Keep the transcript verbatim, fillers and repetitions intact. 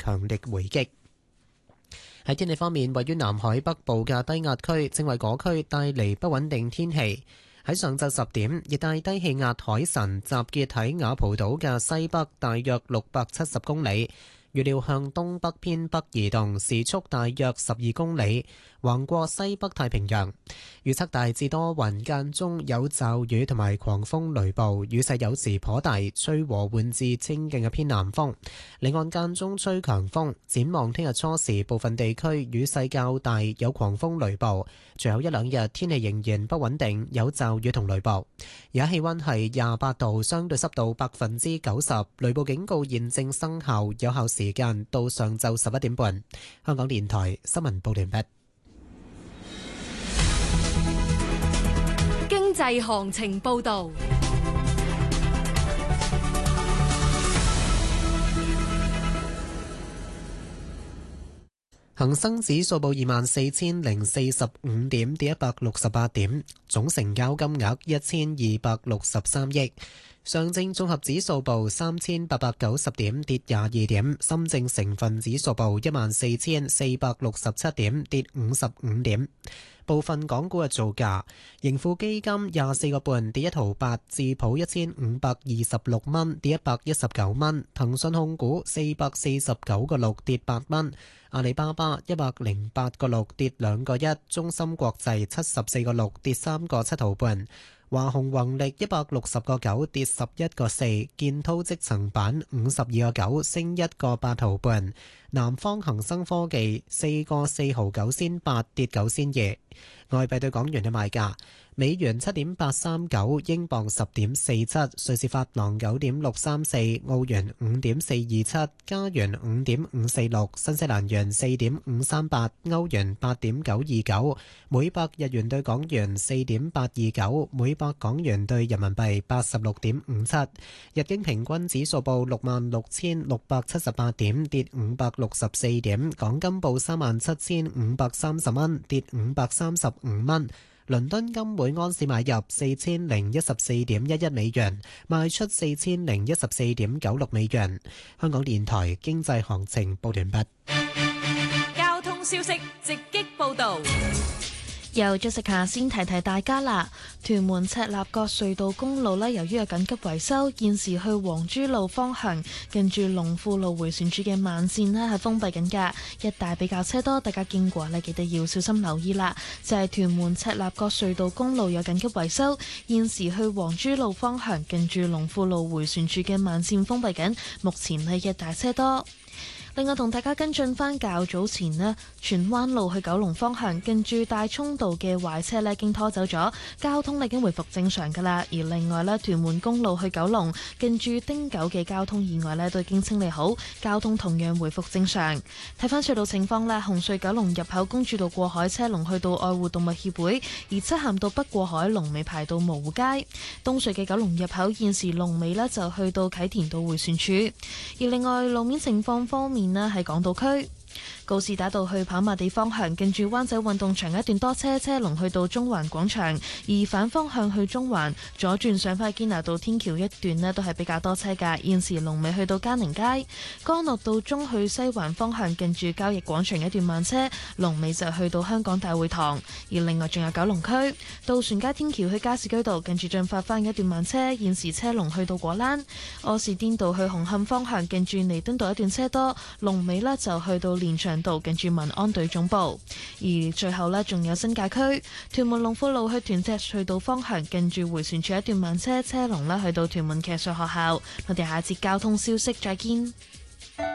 強力回擊。喺天氣方面，位於南海北部嘅低壓區正為嗰區帶嚟不穩定天氣。喺上晝十點，熱帶低氣壓海神集結喺雅蒲島嘅西北，大約六百七十公里。預料向東北偏北移動，時速大約十二公里，橫過西北太平洋。預測大致多雲，間中有驟雨同埋狂風雷暴，雨勢有時頗大，吹和緩至清勁嘅偏南風。離岸間中吹強風。展望聽日初時，部分地區雨勢較大，有狂風雷暴。隨後一兩日天氣仍然不穩定，有驟雨同雷暴。而家氣溫係廿八度，相對濕度百分之九十，雷暴警告現正生效，有效時間到上晝十一點半。香港電台新聞報道完畢。 經濟行情報道。 恒生指數報二萬四千零四十五點，跌一百六十八點，總成交金額一千二百六十三億。上證綜合指數報三千八百九十點，跌廿二點。深證成分指數報一萬四千四百六十七點，跌五十五點。部分港股嘅造價，盈富基金廿四個半跌一毫八，智普一千五百二十六蚊跌一百一十九蚊，騰訊控股四百四十九個六跌八蚊，阿里巴巴一百零八個六跌兩個一，中芯國際七十四個六跌三個七毫半。華虹宏力一百六十個九跌十一個四，建滔積層板五十二個九升一個八毫半，南方恒生科技四個四毫九仙八跌九仙二。外幣對港元嘅賣價：美元七點八三九，英鎊十點四七，瑞士法郎九點六三四，澳元五點四二七，加元五點五四六，新西蘭元四點五三八，歐元八點九二九，每百日元對港元四點八二九，每百港元對人民幣八十六點五七。日經平均指數報六萬六千六百七十八點，跌五百六十四點。港金報三萬七千五百三十蚊，跌五百三十五蚊。倫敦金每安士買入四千零一十四點一一美元，賣出四千零一十四點九六美元。香港電台經濟行情報完畢。 交通消息直擊報道。 由 Jessica 先提提大家啦，屯門赤鱲角隧道公路呢，由於有緊急維修，現時去黃珠路方向近住龍富路迴旋處嘅慢線呢係封閉緊㗎，一帶比較車多，大家經過呢記得要小心留意啦。就係、是、屯門赤鱲角隧道公路有緊急維修，現時去黃珠路方向近住龍富路迴旋處嘅慢線封閉緊，目前呢一帶車多。另外同大家跟進返較早前呢，荃灣路去九龍方向近住大涌道嘅壞車呢已經拖走咗，交通已經回復正常㗎啦。而另外呢，屯門公路去九龍近住汀九嘅交通意外呢都已經清理好，交通同樣回復正常。睇返隧道情況啦，紅隧九龍入口公主道過海車龍去到愛護動物協會，而漆咸道北過海龍尾排到蕪湖街。東隧嘅九龍入口現時龍尾呢就去到啟田道迴旋處。而另外路面情況方面呢，喺港島區告士打道去跑馬地方向，近住灣仔運動場一段多車，車龍去到中環廣場；而反方向去中環左轉上返堅拿道天橋一段呢都係比較多車㗎。現時龍尾去到嘉寧街，干諾道中去西環方向，近住交易廣場一段慢車，龍尾就去到香港大會堂。而另外仲有九龍區渡船街天橋去加士居道，近住進發翻一段慢車，現時車龍去到果欄。柯士甸道去紅磡方向，近住彌敦道一段車多，龍尾呢就去到連翔道近住民安隊總部。而最後呢，仲有新界區屯門龍富路去屯赤隧道方向，近住迴旋處一段慢車，車龍呢去到屯門騎術學校。我哋下節交通消息再見。